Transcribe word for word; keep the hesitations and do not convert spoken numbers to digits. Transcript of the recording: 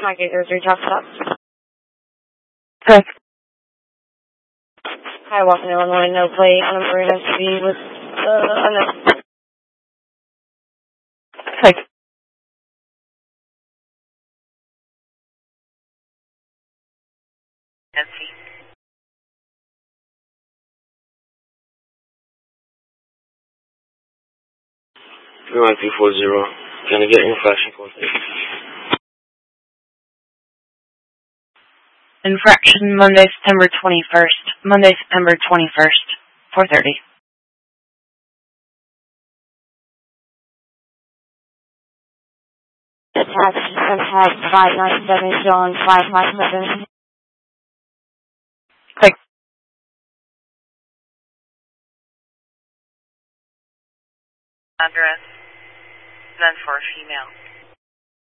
Mike eight zero three, top stop. Click. Hi, Washington, Illinois, no plate on a Marine S U V with, uh, unknown. Click. Nancy. three one two four zero. Can I get infraction code? Infraction Monday, September twenty-first. Monday, September twenty-first. four thirty. Attached, attached, five nine seven, John, five nine seven. Click. Address. Then for female.